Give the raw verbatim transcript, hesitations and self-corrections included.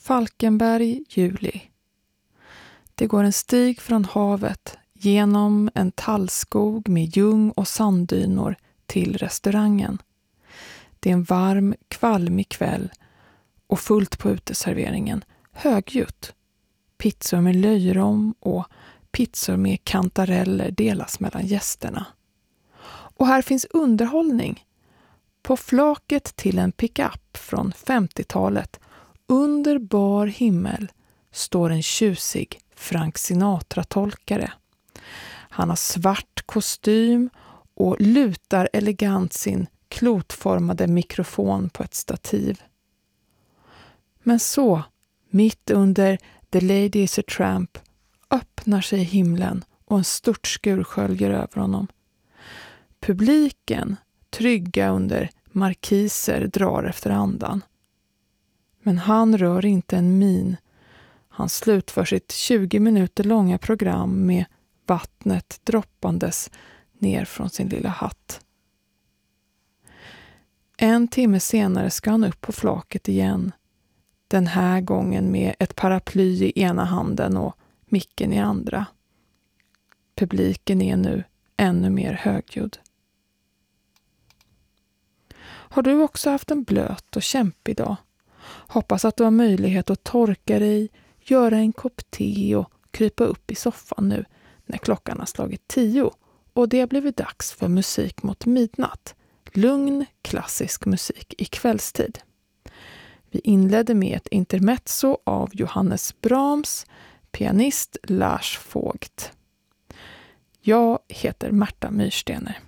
Falkenberg, juli. Det går en stig från havet genom en tallskog med ljung och sanddynor till restaurangen. Det är en varm, kvalmig kväll och fullt på uteserveringen, högljutt. Pizzor med löjrom och pizzor med kantareller delas mellan gästerna. Och här finns underhållning. På flaket till en pickup från femtiotalet, under bar himmel, står en tjusig Frank Sinatra-tolkare. Han har svart kostym och lutar elegant sin klotformade mikrofon på ett stativ. Men så, mitt under The Lady is a Tramp, öppnar sig himlen och en stort skur sköljer över honom. Publiken, trygga under markiser, drar efter andan. Men han rör inte en min. Han slutför sitt tjugo minuter långa program med vattnet droppandes ner från sin lilla hatt. En timme senare ska han upp på flaket igen. Den här gången med ett paraply i ena handen och micken i andra. Publiken är nu ännu mer högljudd. Har du också haft en blöt och kämpig dag? Hoppas att du har möjlighet att torka dig, göra en kopp te och krypa upp i soffan nu när klockan har slagit tio och det har blivit dags för musik mot midnatt. Lugn, klassisk musik i kvällstid. Vi inledde med ett intermezzo av Johannes Brahms, pianist Lars Vogt. Jag heter Märta Myrstener.